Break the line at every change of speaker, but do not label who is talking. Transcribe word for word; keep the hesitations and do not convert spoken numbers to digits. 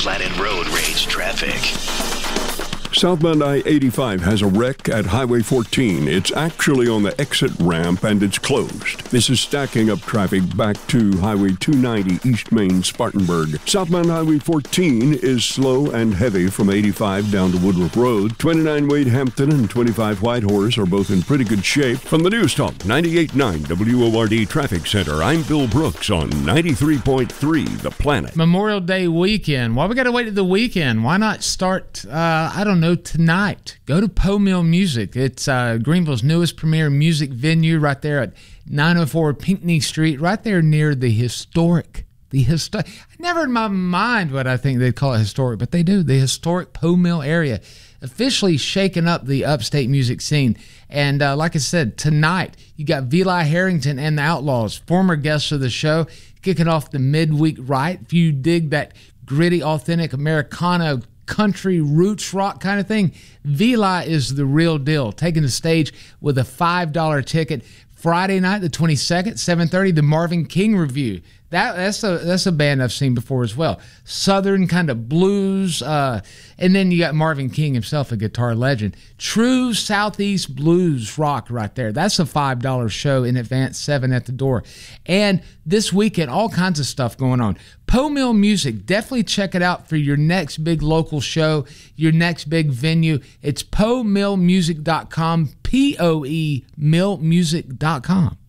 Platte Road Rage traffic.
Southbound I eighty-five has a wreck at Highway fourteen. It's actually on the exit ramp and it's closed. This is stacking up traffic back to Highway two ninety East Main, Spartanburg. Southbound Highway fourteen is slow and heavy from eighty-five down to Woodruff Road. twenty-nine Wade Hampton and twenty-five Whitehorse are both in pretty good shape. From the News Talk ninety-eight point nine W O R D Traffic Center, I'm Bill Brooks on ninety-three point three The Planet.
Memorial Day weekend. Why we got to wait to the weekend? Why not start, uh, I don't know, tonight? Go to Po Mill Music. It's uh, Greenville's newest premier music venue right there at nine oh four Pinckney Street, right there near the historic, the historic, never in my mind what I think they'd call it historic, but they do, the historic Po Mill area, officially shaking up the upstate music scene. And uh, like I said, tonight, you got Veli Harrington and the Outlaws, former guests of the show, kicking off the midweek right. If you dig that gritty, authentic Americana country roots rock kind of thing, Veli is the real deal, taking the stage with a five dollar ticket. Friday night, the twenty-second, seven thirty, the Marvin King Review. That that's a that's a band I've seen before as well. Southern kind of blues, uh, and then you got Marvin King himself, a guitar legend. True Southeast blues rock right there. That's a five dollar show in advance, seven at the door. And this weekend, all kinds of stuff going on. Po Mill Music, definitely check it out for your next big local show, your next big venue. It's po mill music dot com, P O E mill music dot com.